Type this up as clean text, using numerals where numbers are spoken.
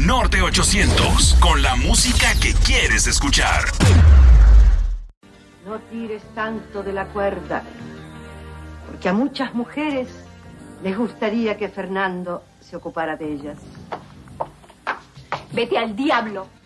Norte 800, con la música que quieres escuchar. No tires tanto de la cuerda, porque a muchas mujeres les gustaría que Fernando se ocupara de ellas. Vete al diablo.